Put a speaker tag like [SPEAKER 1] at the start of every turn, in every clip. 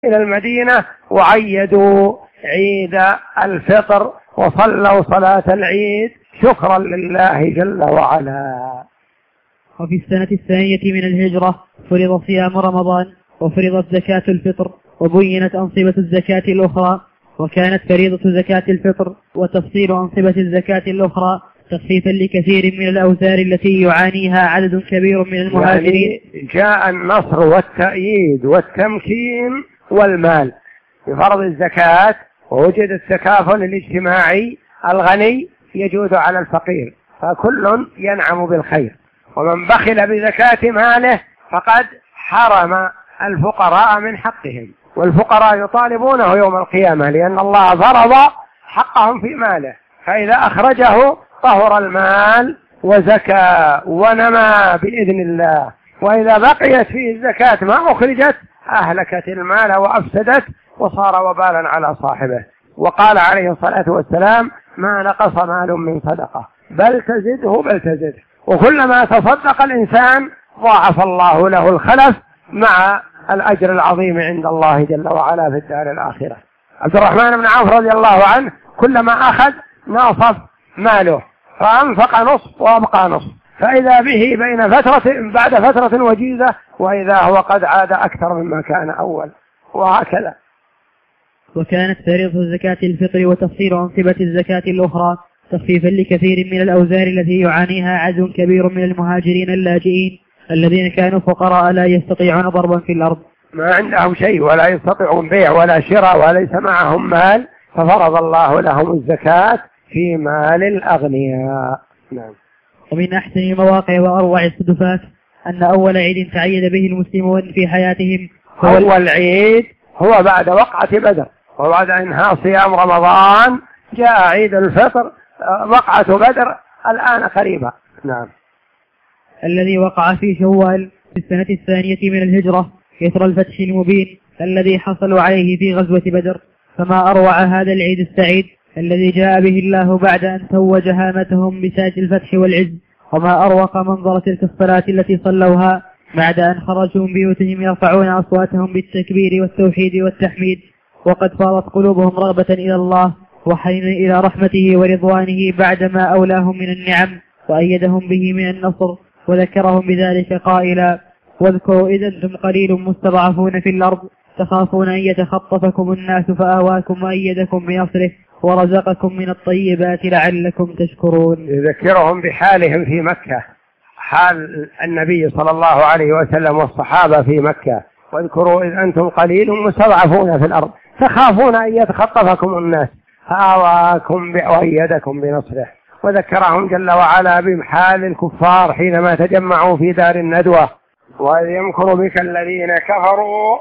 [SPEAKER 1] إلى المدينة وعيدوا عيد الفطر وصلوا صلاة العيد شكرا لله جل وعلا.
[SPEAKER 2] وفي السنة الثانية من الهجرة فرض صيام رمضان وفرضت زكاة الفطر وبينت أنصبة الزكاة الأخرى، وكانت فريضة زكاة الفطر وتفصيل أنصبة الزكاة الأخرى تخفيفا لكثير من الأوزار التي يعانيها عدد كبير من المهاجرين.
[SPEAKER 1] يعني جاء النصر والتأييد والتمكين والمال بفرض الزكاة، ووجد التكافل الاجتماعي، الغني يجود على الفقير فكل ينعم بالخير، ومن بخل بزكاة ماله فقد حرم الفقراء من حقهم، والفقراء يطالبونه يوم القيامة لأن الله فرض حقهم في ماله، فإذا أخرجه طهر المال وزكى ونمى بإذن الله، وإذا بقيت فيه الزكاة ما أخرجت أهلكت المال وأفسدت وصار وبالا على صاحبه. وقال عليه الصلاة والسلام: ما نقص مال من صدقة بل تزده، وكلما تصدق الإنسان ضاعف الله له الخلف مع الأجر العظيم عند الله جل وعلا في الدار الآخرة. عبد الرحمن بن عوف رضي الله عنه كلما أخذ ناصف ماله فأنفق نصف وأبقى نصف، فإذا به بعد فترة وجيزة وإذا هو قد عاد أكثر مما كان أول، وهكذا.
[SPEAKER 2] وكانت فريضة زكاة الفطر وتفصيل أنصبة الزكاة الأخرى تخفيفا لكثير من الأوزار التي يعانيها عدد كبير من المهاجرين اللاجئين الذين كانوا فقراء لا يستطيعون ضربا في الأرض،
[SPEAKER 1] ما عندهم شيء ولا يستطيعون بيع ولا شراء وليس معهم مال، ففرض الله لهم الزكاة في مال الأغنياء. نعم.
[SPEAKER 2] ومن أحسن المواقع وأروع الصدفات أن أول عيد تعيد به المسلمون في حياتهم
[SPEAKER 1] أول عيد هو بعد وقعة بدر، وبعد انهاء صيام رمضان جاء عيد الفطر، وقعة بدر الآن قريبا. نعم.
[SPEAKER 2] الذي وقع في شوال في السنة الثانية من الهجرة إثر الفتح المبين الذي حصلوا عليه في غزوة بدر. فما أروع هذا العيد السعيد الذي جاء به الله بعد أن توج هامتهم بتاج الفتح والعز، وما أروق منظر تلك الصلاة التي صلوها بعد أن خرجوا من بيوتهم يرفعون أصواتهم بالتكبير والتوحيد والتحميد، وقد فاضت قلوبهم رغبة إلى الله وحنينا إلى رحمته ورضوانه بعدما أولاهم من النعم وأيدهم به من النصر، وذكرهم بذلك قائلا: واذكروا إذ أنتم قليل مستضعفون في الأرض تخافون أن يتخطفكم الناس فآواكم وأيدكم بنصره ورزقكم من الطيبات لعلكم تشكرون.
[SPEAKER 1] يذكرهم بحالهم في مكة، حال النبي صلى الله عليه وسلم والصحابة في مكة: واذكروا إذ أنتم قليل مستضعفون في الأرض تخافون أن يتخطفكم الناس فآواكم وأيدكم بنصره. وذكرهم جل وعلا بحال الكفار حينما تجمعوا في دار الندوة: وإذ يمكر بك الذين كفروا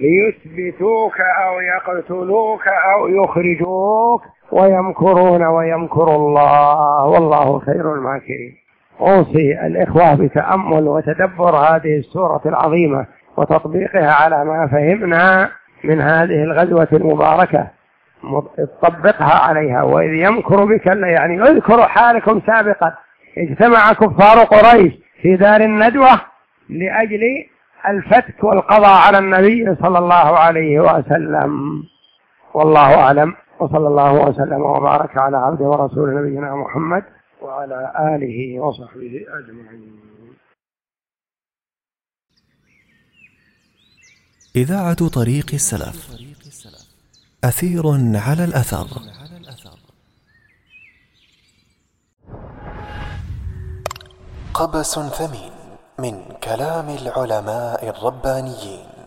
[SPEAKER 1] ليثبتوك أو يقتلوك أو يخرجوك ويمكرون ويمكر الله والله خير الماكرين. أوصي الإخوة بتأمل وتدبر هذه السورة العظيمة وتطبيقها على ما فهمنا من هذه الغزوة المباركة، تطبقها عليها. وإذ يمكر بك، يعني اذكروا حالكم سابقا، اجتمع كفار قريش في دار الندوة لأجل الفتك والقضاء على النبي صلى الله عليه وسلم. والله أعلم، وصلى الله وسلم وبارك على عبده ورسول نبينا محمد وعلى آله وصحبه أجمعين.
[SPEAKER 3] إذاعة طريق السلف، أثير على الأثر. قبس ثمين من كلام العلماء الربانيين.